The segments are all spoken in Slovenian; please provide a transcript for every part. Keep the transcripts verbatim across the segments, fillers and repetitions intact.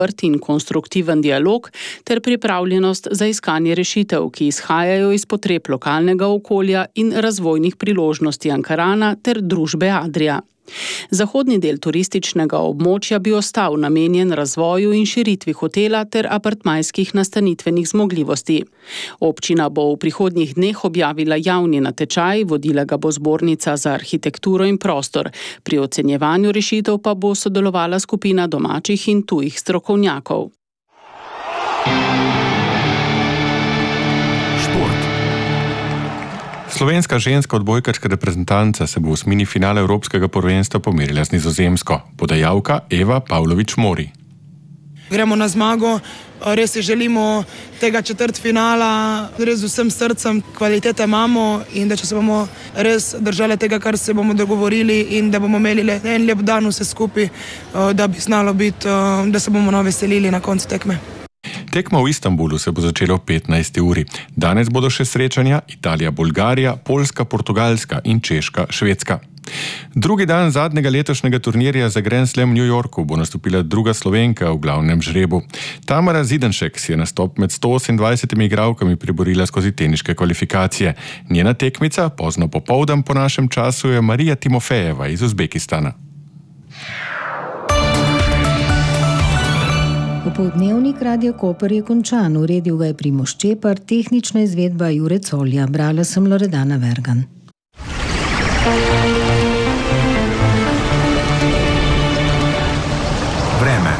odprt in konstruktiven dialog ter pripravljenost za iskanje rešitev, ki izhajajo iz potreb lokalnega okolja in razvojnih priložnosti Ankarana ter družbe Adria. Zahodni del turističnega območja bi ostal namenjen razvoju in širitvi hotela ter apartmajskih nastanitvenih zmogljivosti. Občina bo v prihodnjih dneh objavila javni natečaj, vodila ga bo zbornica za arhitekturo in prostor. Pri ocenjevanju rešitev pa bo sodelovala skupina domačih in tujih strokovnjakov. Slovenska ženska odbojkaška reprezentanca se bo v osmini finale Evropskega prvenstva pomerila z Nizozemsko. Podajalka Eva Pavlović-Mori. Gremo na zmago, res si želimo tega četrtfinala, res z vsem srcem, kvalitete imamo in da če se bomo res držali tega, kar se bomo dogovorili in da bomo imeli le en lep dan vse skupaj, da bi znalo biti, da se bomo naveselili na koncu tekme. Tekma v Istanbulu se bo začela ob petnajsti uri. Danes bodo še srečanja Italija-Bolgarija, Poljska-Portugalska in Češka-Švedska. Drugi dan zadnjega letošnjega turnirja za Grand Slam v New Yorku bo nastopila druga Slovenka v glavnem žrebu. Tamara Zidanšek si je nastop med sto osemindvajsetimi igralkami priborila skozi teniške kvalifikacije. Njena tekmica, pozno popoldan po našem času, je Marija Timofejeva iz Uzbekistana. Popoldnevnik Radia Koper je končan, uredil ga je Primož Čepar, tehnična izvedba Jure Colja. Brala sem Loredana Vergan. Vreme.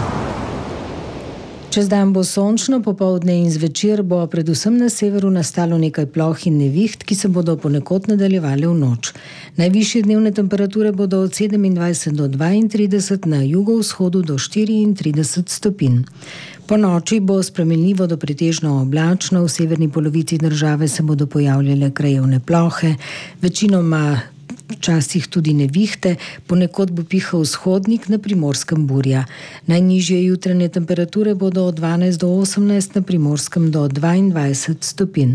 Čez dan bo sončno, popoldne in zvečer bo predvsem na severu nastalo nekaj ploh in neviht, ki se bodo ponekod nadaljevale v noč. Najvišje dnevne temperature bodo od sedemindvajset do dvaintrideset, na jugovzhodu do štiriintrideset stopinj. Po noči bo spremenljivo do pretežno oblačno, v severni polovici države se bodo pojavljale krajevne plohe, večinoma včasih tudi nevihte, ponekod bo pihal vzhodnik, na Primorskem burja. Najnižje jutranje temperature bodo od dvanajst do osemnajst, na Primorskem do dvaindvajset stopinj.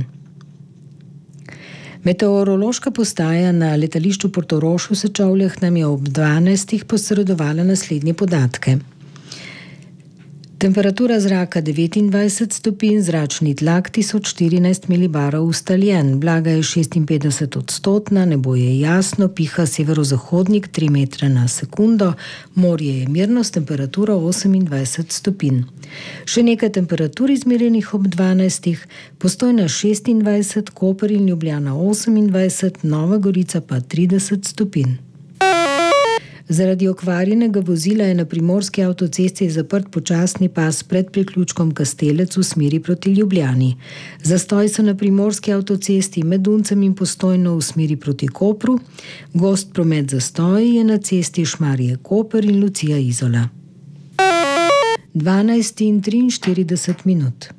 Meteorološka postaja na letališču Portorož v Sečovljah nam je ob dvanajstih posredovala naslednje podatke. Temperatura zraka devetindvajset stopinj, zračni tlak tisoč štirinajst milibarov ustaljen, vlaga je šestinpetdeset odstotna, nebo je jasno, piha severozahodnik tri metre na sekundo, morje je mirno s temperaturo osemindvajset stopinj. Še nekaj temperatur izmerjenih ob dvanajstih, Postojna šestindvajset, Koper in Ljubljana osemindvajset, Nova Gorica pa trideset stopinj. Zaradi okvarjenega vozila je na primorski avtocesti zaprt počasni pas pred priključkom Kastelec v smeri proti Ljubljani. Zastoj so na primorski avtocesti med Duncem in Postojno v smeri proti Kopru. Gost promet zastoji je na cesti Šmarje Koper in Lucija Izola. dvanajst in triinštirideset minut.